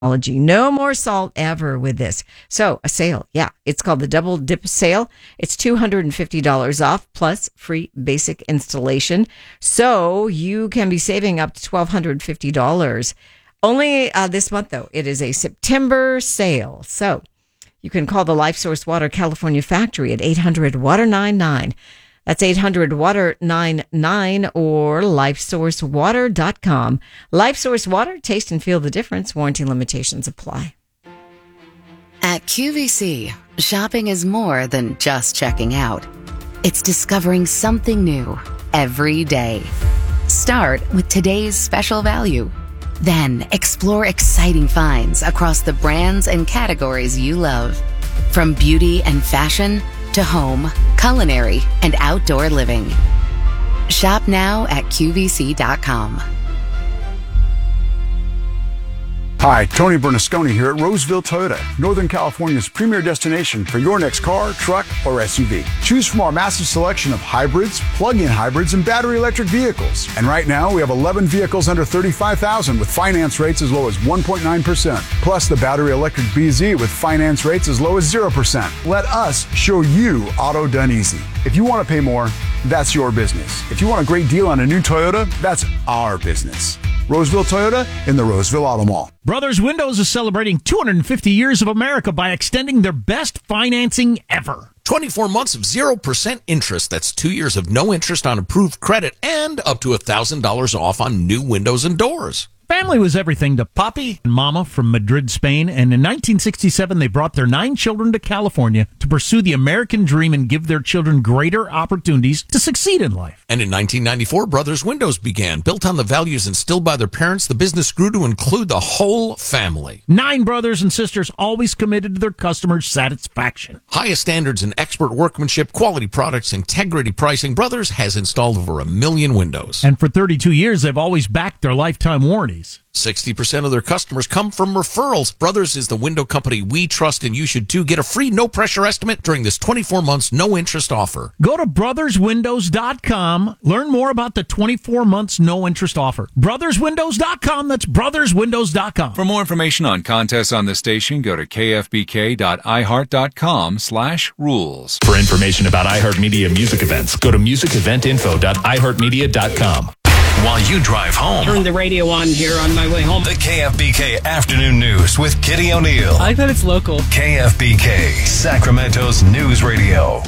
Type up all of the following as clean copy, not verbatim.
No more salt ever with this. So a sale. Yeah. It's called the Double Dip Sale. It's $250 off plus free basic installation. So you can be saving up to $1,250. Only this month, though. It is a September sale. So you can call the LifeSource Water California factory at 800-WATER-99. That's 800-WATER-99 or LifeSourceWater.com. LifeSource Water, taste and feel the difference. Warranty limitations apply. At QVC, shopping is more than just checking out. It's discovering something new every day. Start with today's special value. Then explore exciting finds across the brands and categories you love. From beauty and fashion to home, culinary, and outdoor living. Shop now at QVC.com. Hi, Tony Bernasconi here at Roseville Toyota, Northern California's premier destination for your next car, truck, or SUV. Choose from our massive selection of hybrids, plug-in hybrids, and battery electric vehicles. And right now, we have 11 vehicles under $35,000 with finance rates as low as 1.9%. Plus the battery electric BZ with finance rates as low as 0%. Let us show you auto done easy. If you want to pay more, that's your business. If you want a great deal on a new Toyota, that's our business. Roseville Toyota in the Roseville Auto Mall. Brothers Windows is celebrating 250 years of America by extending their best financing ever. 24 months of 0% interest. That's 2 years of no interest on approved credit and up to $1,000 off on new windows and doors. Family was everything to Papi and Mama from Madrid, Spain, and in 1967 they brought their 9 children to California to pursue the American dream and give their children greater opportunities to succeed in life. And in 1994, Brothers Windows began. Built on the values instilled by their parents, the business grew to include the whole family. 9 brothers and sisters always committed to their customers' satisfaction. Highest standards in expert workmanship, quality products, integrity pricing. Brothers has installed over 1 million windows. And for 32 years, they've always backed their lifetime warranties. 60% of their customers come from referrals. Brothers is the window company we trust, and you should too. Get a free no-pressure estimate during this 24 months no-interest offer. Go to brotherswindows.com. Learn more about the 24 months no-interest offer. Brotherswindows.com. That's brotherswindows.com. For more information on contests on the station, go to kfbk.iheart.com/rules. For information about iHeartMedia music events, go to musiceventinfo.iheartmedia.com. While you drive home, turn the radio on here on my way home. The KFBK Afternoon News with Kitty O'Neill. I like that it's local. KFBK, Sacramento's news radio.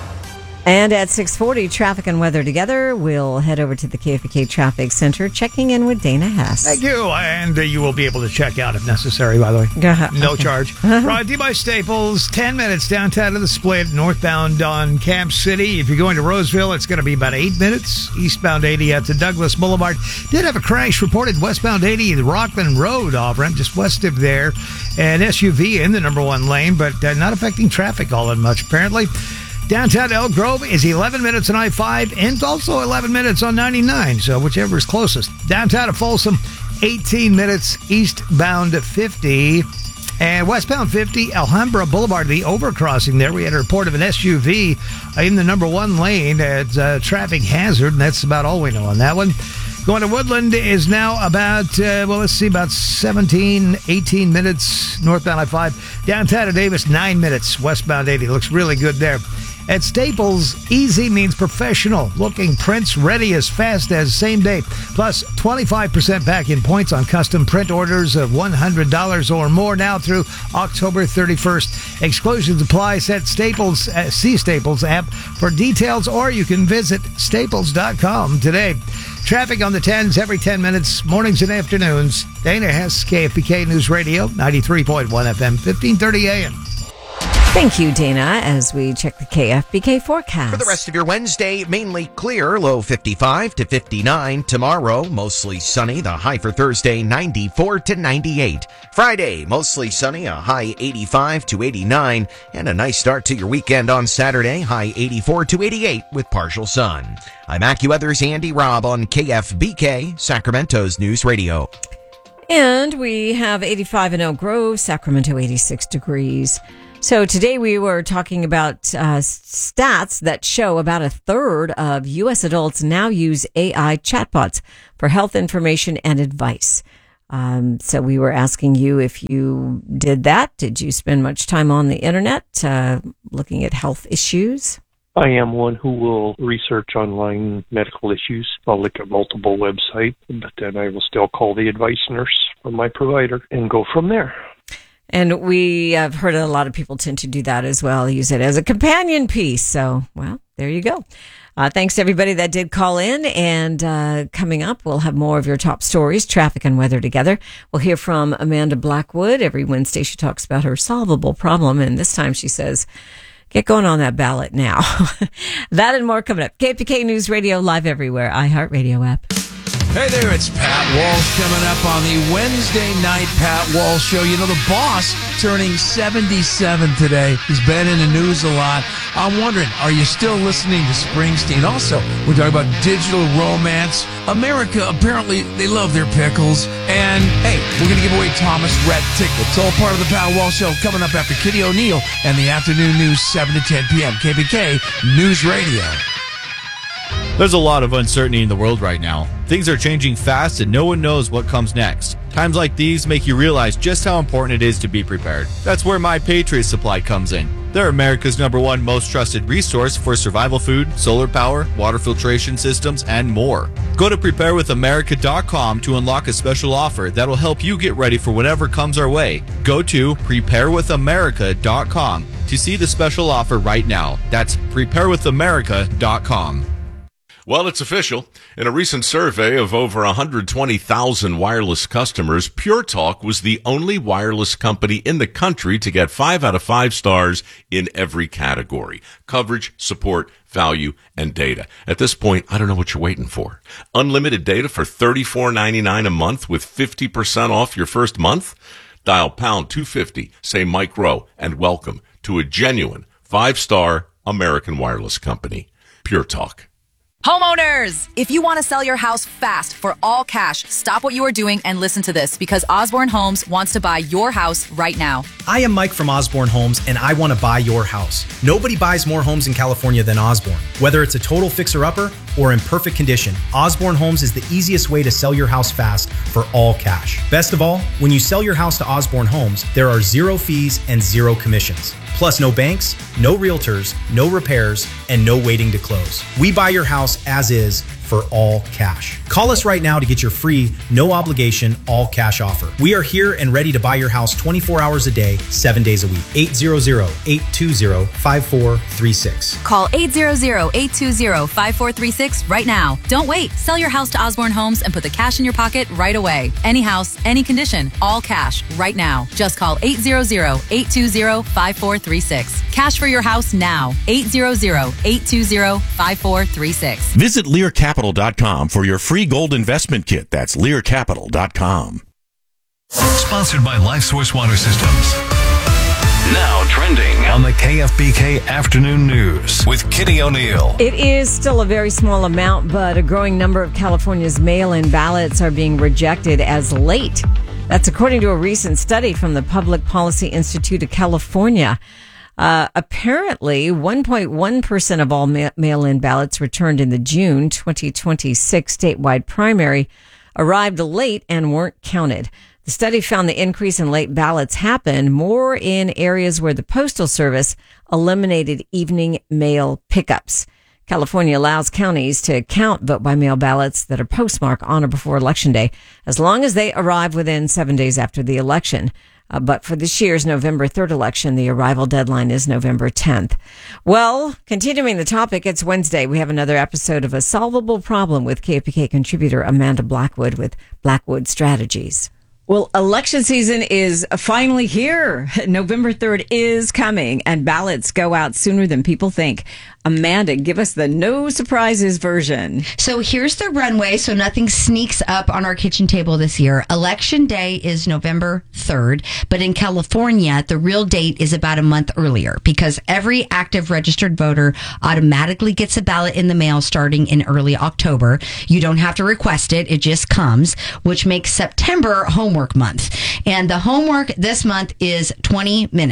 And at 6:40, traffic and weather together. We'll head over to the KFBK Traffic Center, checking in with Dana Hess. Thank you. And you will be able to check out if necessary, by the way. No charge. Brought to you by Staples. 10 minutes downtown to the split, northbound on Camp City. If you're going to Roseville, it's going to be about 8 minutes. Eastbound 80 at the Douglas Boulevard. Did have a crash reported westbound 80, the Rockland Road off-ramp, just west of there. An SUV in the number 1 lane, but not affecting traffic all that much, apparently. Downtown Elk Grove is 11 minutes on I-5 and also 11 minutes on 99, so whichever is closest. Downtown to Folsom, 18 minutes eastbound 50. And westbound 50, Alhambra Boulevard, the overcrossing there. We had a report of an SUV in the number 1 lane as a traffic hazard, and that's about all we know on that one. Going to Woodland is now about, about 17, 18 minutes northbound I-5. Downtown to Davis, 9 minutes westbound 80. Looks really good there. At Staples, easy means professional. Looking prints ready as fast as same day. Plus 25% back in points on custom print orders of $100 or more now through October 31st. Exclusions apply. Set Staples, see Staples app for details, or you can visit staples.com today. Traffic on the 10s every 10 minutes, mornings and afternoons. Dana Hess, KFBK News Radio, 93.1 FM, 1530 AM. Thank you, Dana, as we check the KFBK forecast. For the rest of your Wednesday, mainly clear, low 55 to 59. Tomorrow, mostly sunny, the high for Thursday, 94 to 98. Friday, mostly sunny, a high 85 to 89. And a nice start to your weekend on Saturday, high 84 to 88 with partial sun. I'm AccuWeather's Andy Robb on KFBK, Sacramento's News Radio. And we have 85 in Elk Grove, Sacramento 86 degrees. So today we were talking about stats that show about a third of U.S. adults now use AI chatbots for health information and advice. So we were asking you if you did that. Did you spend much time on the internet looking at health issues? I am one who will research online medical issues. I'll look at multiple websites, but then I will still call the advice nurse from my provider and go from there. And we have heard a lot of people tend to do that as well, use it as a companion piece. So, well, there you go. Thanks to everybody that did call in. And coming up, we'll have more of your top stories, traffic and weather together. We'll hear from Amanda Blackwood. Every Wednesday, she talks about her solvable problem. And this time she says, get going on that ballot now. That and more coming up. KPK News Radio, live everywhere. iHeartRadio app. Hey there, it's Pat Walsh coming up on the Wednesday night Pat Walsh Show. You know, the boss turning 77 today. He's been in the news a lot. I'm wondering, are you still listening to Springsteen? Also, we're talking about digital romance. America, apparently, they love their pickles. And, hey, we're going to give away Thomas Rhett tickets. It's all part of the Pat Walsh Show coming up after Kitty O'Neill and the afternoon news, 7 to 10 p.m. KPK News Radio. There's a lot of uncertainty in the world right now. Things are changing fast and no one knows what comes next. Times like these make you realize just how important it is to be prepared. That's where My Patriot Supply comes in. They're America's #1 most trusted resource for survival food, solar power, water filtration systems, and more. Go to preparewithamerica.com to unlock a special offer that'll help you get ready for whatever comes our way. Go to preparewithamerica.com to see the special offer right now. That's preparewithamerica.com. Well, it's official. In a recent survey of over 120,000 wireless customers, Pure Talk was the only wireless company in the country to get 5 out of 5 stars in every category: coverage, support, value, and data. At this point, I don't know what you're waiting for. Unlimited data for $34.99 a month with 50% off your first month? Dial pound 250, say Mike Rowe, and welcome to a genuine 5-star American wireless company. Pure Talk. Homeowners, if you want to sell your house fast for all cash, stop what you are doing and listen to this, because Osborne Homes wants to buy your house right now. I am Mike from Osborne Homes, and I want to buy your house. Nobody buys more homes in California than Osborne. Whether it's a total fixer-upper or in perfect condition, Osborne Homes is the easiest way to sell your house fast for all cash. Best of all, when you sell your house to Osborne Homes, there are 0 fees and 0 commissions. Plus, no banks, no realtors, no repairs, and no waiting to close. We buy your house as is for all cash. Call us right now to get your free, no obligation, all cash offer. We are here and ready to buy your house 24 hours a day, 7 days a week. 800-820-5436. Call 800-820-5436 right now. Don't wait. Sell your house to Osborne Homes and put the cash in your pocket right away. Any house, any condition, all cash right now. Just call 800-820-5436. Cash for your house now. 800-820-5436. Visit LearCapital.com for your free gold investment kit. That's LearCapital.com. Sponsored by LifeSource Water Systems. Now trending on the KFBK Afternoon News with Kitty O'Neill. It is still a very small amount, but a growing number of California's mail-in ballots are being rejected as late. That's according to a recent study from the Public Policy Institute of California. Apparently, 1.1% of all mail-in ballots returned in the June 2026 statewide primary arrived late and weren't counted. The study found the increase in late ballots happened more in areas where the Postal Service eliminated evening mail pickups. California allows counties to count vote-by-mail ballots that are postmarked on or before Election Day, as long as they arrive within 7 days after the election. But for this year's November 3rd election, the arrival deadline is November 10th. Well, continuing the topic, it's Wednesday. We have another episode of A Solvable Problem with KPK contributor Amanda Blackwood with Blackwood Strategies. Well, election season is finally here. November 3rd is coming, and ballots go out sooner than people think. Amanda, give us the no surprises version. So here's the runway so nothing sneaks up on our kitchen table this year. Election day is November 3rd, but in California, the real date is about a month earlier because every active registered voter automatically gets a ballot in the mail starting in early October. You don't have to request it. It just comes, which makes September homework month. And the homework this month is 20 minutes.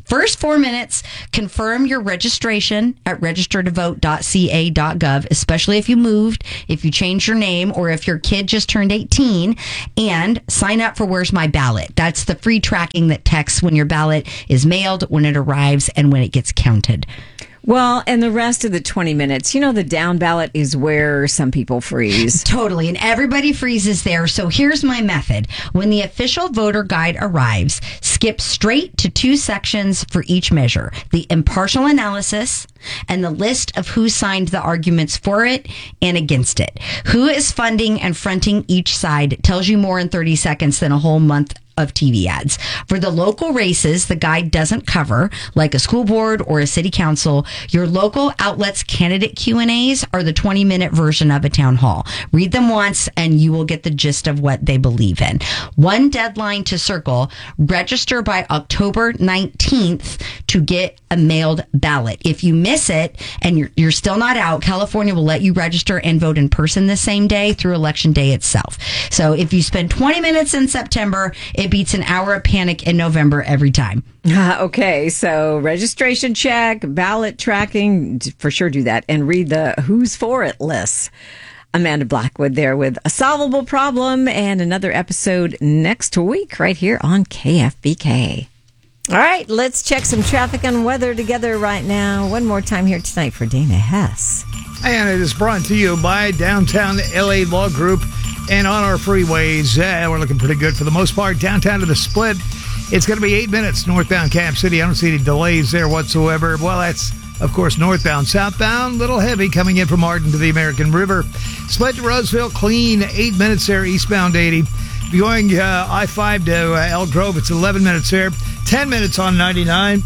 First 4 minutes, confirm your registration at registertovote.ca.gov, especially if you moved, if you changed your name, or if your kid just turned 18, and sign up for Where's My Ballot. That's the free tracking that texts when your ballot is mailed, when it arrives, and when it gets counted. Well, and the rest of the 20 minutes, the down ballot is where some people freeze. Totally. And everybody freezes there. So here's my method. When the official voter guide arrives, skip straight to 2 sections for each measure: the impartial analysis and the list of who signed the arguments for it and against it. Who is funding and fronting each side tells you more in 30 seconds than a whole month of TV ads. For the local races the guide doesn't cover, like a school board or a city council, your local outlet's candidate Q&As are the 20-minute version of a town hall. Read them once and you will get the gist of what they believe in. One deadline to circle: register by October 19th to get a mailed ballot. If you miss it and you're still not out, California will let you register and vote in person the same day through Election Day itself. So if you spend 20 minutes in September, it beats an hour of panic in November every time. Okay, so registration check, ballot tracking, for sure do that, and read the Who's For It lists. Amanda Blackwood there with A Solvable Problem, and another episode next week right here on KFBK. All right, let's check some traffic and weather together right now. One more time here tonight for Dana Hess. And it is brought to you by Downtown LA Law Group. And on our freeways, we're looking pretty good for the most part. Downtown to the Split, it's going to be 8 minutes northbound Camp City. I don't see any delays there whatsoever. Well, that's, of course, northbound. Southbound, little heavy coming in from Arden to the American River. Split to Roseville, clean, 8 minutes there, eastbound 80. If you're going I-5 to Elk Grove, it's 11 minutes there. 10 minutes on 99.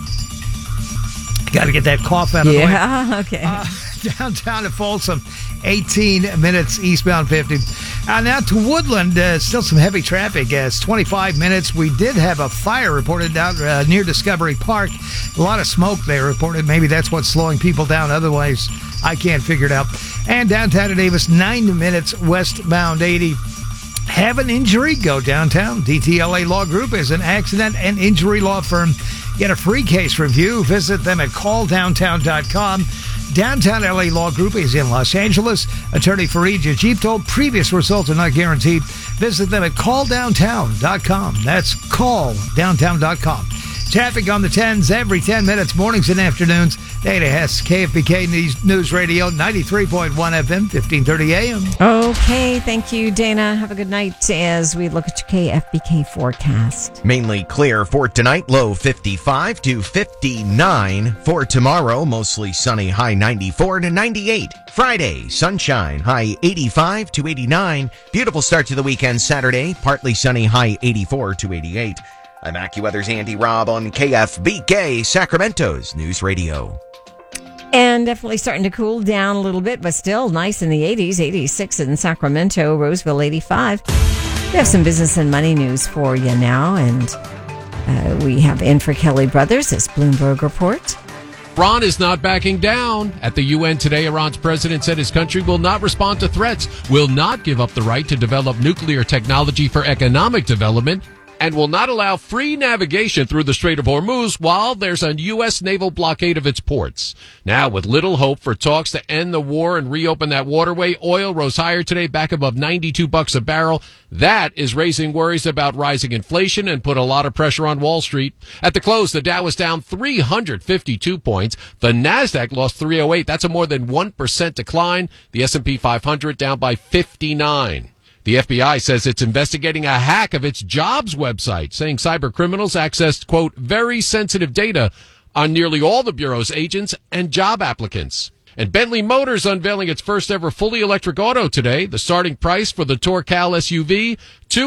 Got to get that cough out of the way. Yeah, okay. Downtown to Folsom, 18 minutes eastbound 50. Now to Woodland, still some heavy traffic. It's 25 minutes. We did have a fire reported out near Discovery Park. A lot of smoke there reported. Maybe that's what's slowing people down. Otherwise, I can't figure it out. And downtown to Davis, 9 minutes westbound 80. Have an injury? Go downtown. DTLA Law Group is an accident and injury law firm. Get a free case review. Visit them at calldowntown.com. Downtown LA Law Group is in Los Angeles. Attorney Fareed Jajib told previous results are not guaranteed. Visit them at calldowntown.com. That's calldowntown.com. Traffic on the 10s every 10 minutes, mornings and afternoons. Dana Hess, KFBK News Radio, 93.1 FM, 1530 AM. Okay, thank you, Dana. Have a good night as we look at your KFBK forecast. Mainly clear for tonight, low 55 to 59. For tomorrow, mostly sunny, high 94 to 98. Friday, sunshine, high 85 to 89. Beautiful start to the weekend Saturday, partly sunny, high 84 to 88. I'm AccuWeather's Andy Robb on KFBK, Sacramento's News Radio. And definitely starting to cool down a little bit, but still nice in the 80s, 86 in Sacramento, Roseville 85. We have some business and money news for you now, and we have in for Kelly Brothers, this Bloomberg report. Iran is not backing down. At the UN today, Iran's president said his country will not respond to threats, will not give up the right to develop nuclear technology for economic development, and will not allow free navigation through the Strait of Hormuz while there's a U.S. naval blockade of its ports. Now, with little hope for talks to end the war and reopen that waterway, oil rose higher today, back above $92 a barrel. That is raising worries about rising inflation and put a lot of pressure on Wall Street. At the close, the Dow was down 352 points. The Nasdaq lost 308. That's a more than 1% decline. The S&P 500 down by 59. The FBI says it's investigating a hack of its jobs website, saying cyber criminals accessed, quote, very sensitive data on nearly all the Bureau's agents and job applicants. And Bentley Motors unveiling its first ever fully electric auto today. The starting price for the Torcal SUV,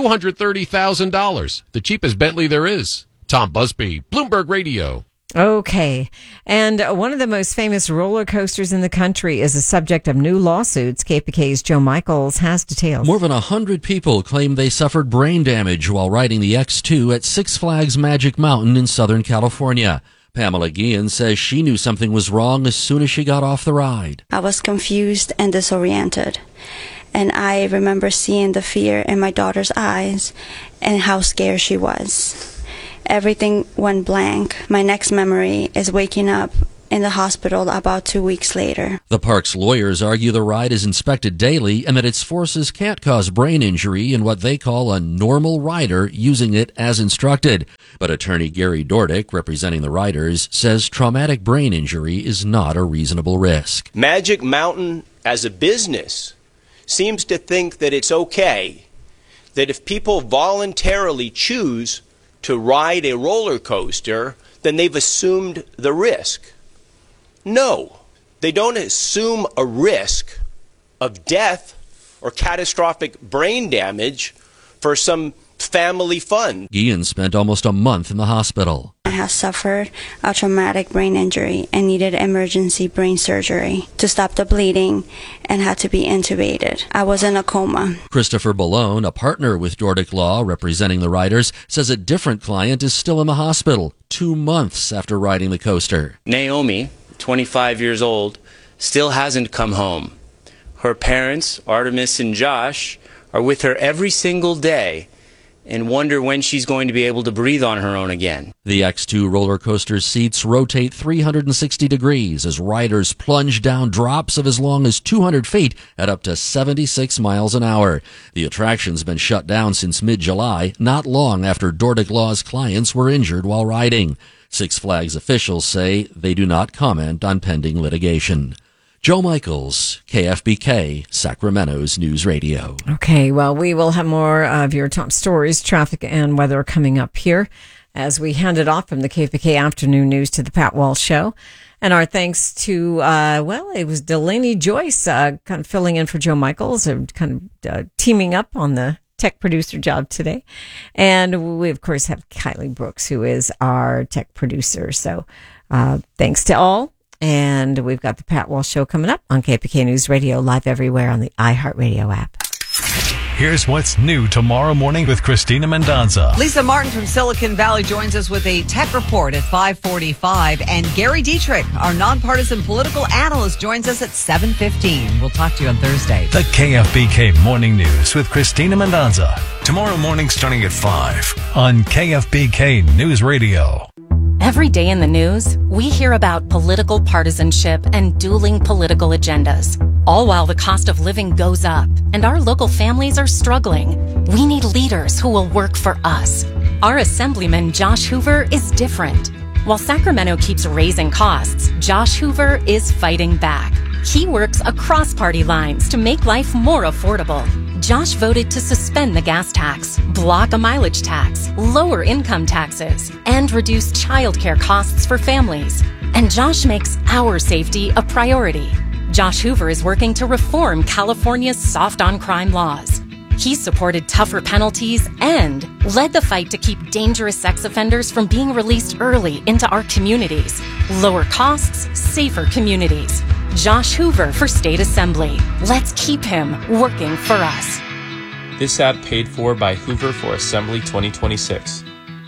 $230,000. The cheapest Bentley there is. Tom Busby, Bloomberg Radio. Okay. And one of the most famous roller coasters in the country is the subject of new lawsuits. KPK's Joe Michaels has details. More than 100 people claim they suffered brain damage while riding the X2 at Six Flags Magic Mountain in Southern California. Pamela Guillen says she knew something was wrong as soon as she got off the ride. I was confused and disoriented. And I remember seeing the fear in my daughter's eyes and how scared she was. Everything went blank. My next memory is waking up in the hospital about 2 weeks later. The park's lawyers argue the ride is inspected daily and that its forces can't cause brain injury in what they call a normal rider using it as instructed. But attorney Gary Dordick, representing the riders, says traumatic brain injury is not a reasonable risk. Magic Mountain, as a business, seems to think that it's okay that if people voluntarily choose to ride a roller coaster, then they've assumed the risk. No, they don't assume a risk of death or catastrophic brain damage for some family fun. Guillen spent almost a month in the hospital. I have suffered a traumatic brain injury and needed emergency brain surgery to stop the bleeding and had to be intubated. I was in a coma. Christopher Ballone, a partner with Dordick Law representing the riders, says a different client is still in the hospital 2 months after riding the coaster. Naomi, 25 years old, still hasn't come home. Her parents, Artemis and Josh, are with her every single day and wonder when she's going to be able to breathe on her own again. The X2 roller coaster's seats rotate 360 degrees as riders plunge down drops of as long as 200 feet at up to 76 miles an hour. The attraction's been shut down since mid-July, not long after Dordick Law's clients were injured while riding. Six Flags officials say they do not comment on pending litigation. Joe Michaels, KFBK, Sacramento's News Radio. Okay, well, we will have more of your top stories, traffic and weather coming up here as we hand it off from the KFBK Afternoon News to the Pat Walsh Show. And our thanks to, it was Delaney Joyce kind of filling in for Joe Michaels, kind of teaming up on the tech producer job today. And we, of course, have Kylie Brooks, who is our tech producer. So thanks to all. And we've got the Pat Walsh Show coming up on KFBK News Radio, live everywhere on the iHeartRadio app. Here's what's new tomorrow morning with Christina Mendonza. Lisa Martin from Silicon Valley joins us with a tech report at 5:45. And Gary Dietrich, our nonpartisan political analyst, joins us at 7:15. We'll talk to you on Thursday. The KFBK Morning News with Christina Mendonza. Tomorrow morning starting at 5 on KFBK News Radio. Every day in the news, we hear about political partisanship and dueling political agendas, all while the cost of living goes up and our local families are struggling. We need leaders who will work for us. Our Assemblyman Josh Hoover is different. While Sacramento keeps raising costs, Josh Hoover is fighting back. He works across party lines to make life more affordable. Josh voted to suspend the gas tax, block a mileage tax, lower income taxes, and reduce childcare costs for families. And Josh makes our safety a priority. Josh Hoover is working to reform California's soft-on-crime laws. He supported tougher penalties and led the fight to keep dangerous sex offenders from being released early into our communities. Lower costs, safer communities. Josh Hoover for State Assembly. Let's keep him working for us. This ad paid for by Hoover for Assembly 2026.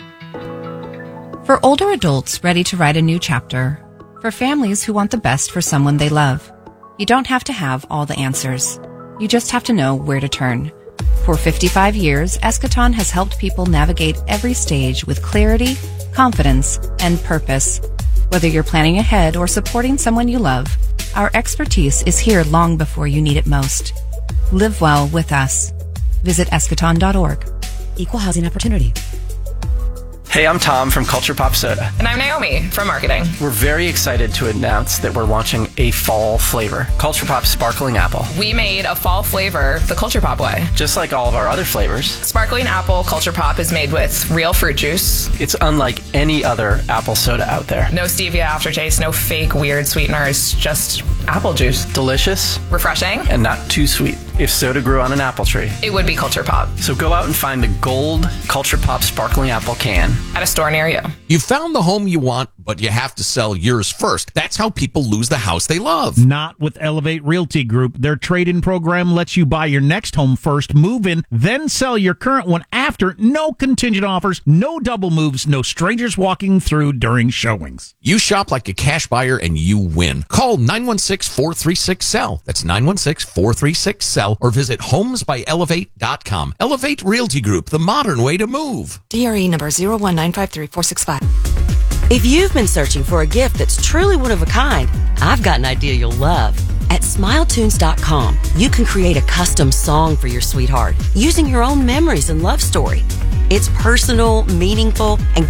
For older adults ready to write a new chapter. For families who want the best for someone they love. You don't have to have all the answers. You just have to know where to turn. For 55 years, Eschaton has helped people navigate every stage with clarity, confidence, and purpose. Whether you're planning ahead or supporting someone you love, our expertise is here long before you need it most. Live well with us. Visit eschaton.org. Equal housing opportunity. Hey, I'm Tom from Culture Pop Soda. And I'm Naomi from marketing. We're very excited to announce that we're launching a fall flavor, Culture Pop Sparkling Apple. We made a fall flavor the Culture Pop way. Just like all of our other flavors. Sparkling Apple Culture Pop is made with real fruit juice. It's unlike any other apple soda out there. No stevia aftertaste, no fake weird sweeteners, just apple juice. Delicious. Refreshing. And not too sweet. If soda grew on an apple tree, it would be Culture Pop. So go out and find the gold Culture Pop Sparkling Apple can at a store near you. You found the home you want, but you have to sell yours first. That's how people lose the house they love. Not with Elevate Realty Group. Their trade-in program lets you buy your next home first, move in, then sell your current one after. No contingent offers, no double moves, no strangers walking through during showings. You shop like a cash buyer and you win. Call 916-436-SELL. That's 916-436-SELL. sell, or visit homesbyelevate.com. Elevate Realty Group, the modern way to move. DRE number 019534665. If you've been searching for a gift that's truly one of a kind, I've got an idea you'll love. At SmileTunes.com, you can create a custom song for your sweetheart using your own memories and love story. It's personal, meaningful, and